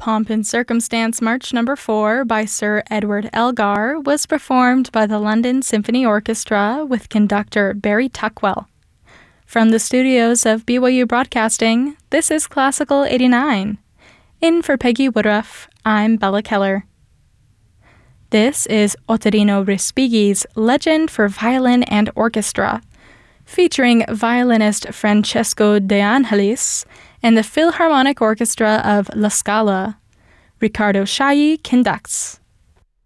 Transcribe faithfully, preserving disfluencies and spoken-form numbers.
Pomp and Circumstance March Number four by Sir Edward Elgar was performed by the London Symphony Orchestra with conductor Barry Tuckwell. From the studios of B Y U Broadcasting, this is Classical eighty-nine. In for Peggy Woodruff, I'm Bella Keller. This is Ottorino Respighi's Legend for Violin and Orchestra, featuring violinist Francesco De Angelis and the Philharmonic Orchestra of La Scala. Riccardo Chailly conducts.